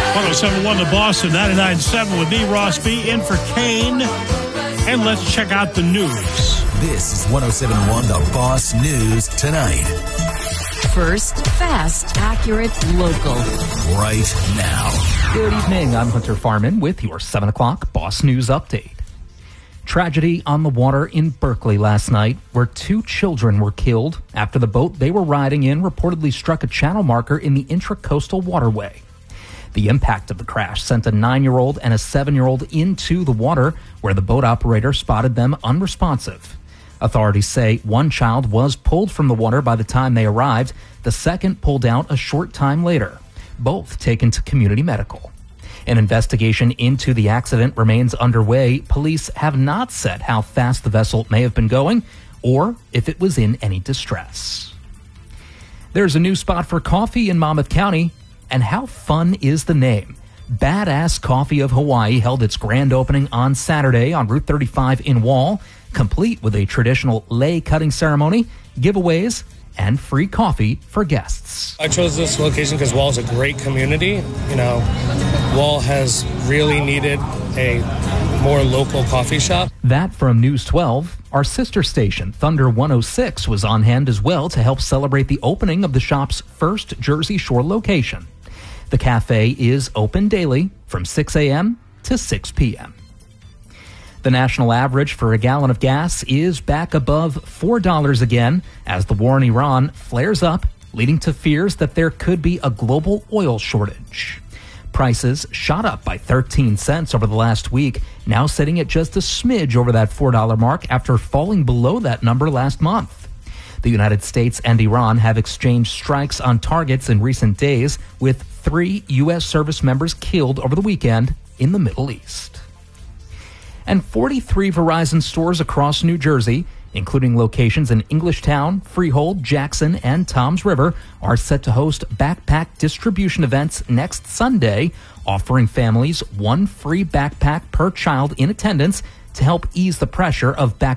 107.1 The Boss and 99.7 with me, Ross B. In for Kane. And let's check out the news. This is 107.1 The Boss News Tonight. First, fast, accurate, local. Right now. Good evening. I'm Hunter Farman with your 7 o'clock Boss News Update. Tragedy on the water in Berkeley last night, where 2 children were killed after the boat they were riding in reportedly struck a channel marker in the Intracoastal Waterway. The impact of the crash sent a 9-year-old and a 7-year-old into the water, where the boat operator spotted them unresponsive. Authorities say one child was pulled from the water by the time they arrived. The second pulled out a short time later. Both taken to community medical. An investigation into the accident remains underway. Police have not said how fast the vessel may have been going or if it was in any distress. There's a new spot for coffee in Monmouth County. And how fun is the name? Badass Coffee of Hawaii held its grand opening on Saturday on Route 35 in Wall, complete with a traditional lei cutting ceremony, giveaways, and free coffee for guests. I chose this location because Wall is a great community. You know, Wall has really needed a more local coffee shop. That from News 12. Our sister station, Thunder 106, was on hand as well to help celebrate the opening of the shop's first Jersey Shore location. The cafe is open daily from 6 a.m. to 6 p.m. The national average for a gallon of gas is back above $4 again as the war in Iran flares up, leading to fears that there could be a global oil shortage. Prices shot up by 13 cents over the last week, now sitting at just a smidge over that $4 mark after falling below that number last month. The United States and Iran have exchanged strikes on targets in recent days, with 3 U.S. service members killed over the weekend in the Middle East. And 43 Verizon stores across New Jersey, including locations in Englishtown, Freehold, Jackson, and Toms River, are set to host backpack distribution events next Sunday, offering families 1 free backpack per child in attendance to help ease the pressure of